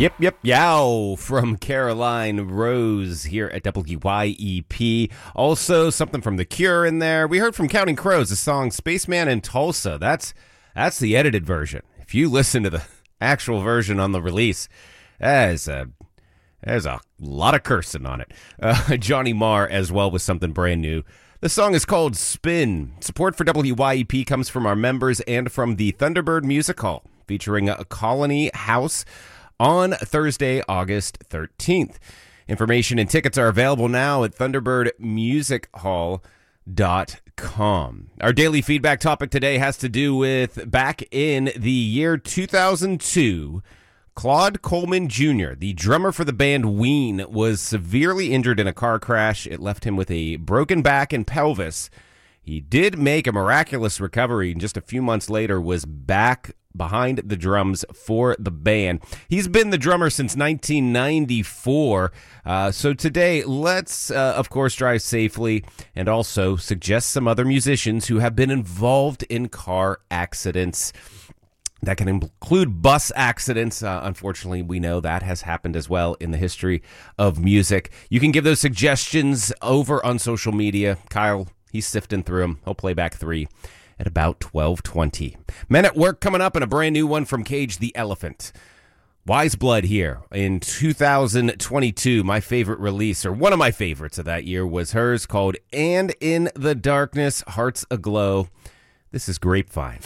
Yep, yow from Caroline Rose here at WYEP. Also, something from The Cure in there. We heard from Counting Crows, the song Spaceman in Tulsa. That's the edited version. If you listen to the actual version on the release, there's a lot of cursing on it. Johnny Marr as well with something brand new. The song is called Spin. Support for WYEP comes from our members and from the Thunderbird Music Hall, featuring a Colony House on Thursday, August 13th. Information and tickets are available now at thunderbirdmusichall.com. Our daily feedback topic today has to do with back in the year 2002, Claude Coleman Jr., the drummer for the band Ween, was severely injured in a car crash. It left him with a broken back and pelvis. He did make a miraculous recovery, and just a few months later was back behind the drums for the band. He's been the drummer since 1994. So today, let's, of course, drive safely and also suggest some other musicians who have been involved in car accidents. That can include bus accidents. Unfortunately, we know that has happened as well in the history of music. You can give those suggestions over on social media. Kyle, he's sifting through them. He'll play back 3 at about 12:20. Men at Work coming up, and a brand new one from Cage the Elephant. Wise Blood here in 2022. My favorite release, or one of my favorites of that year, was hers, called And in the Darkness, Hearts Aglow. This is Grapevine.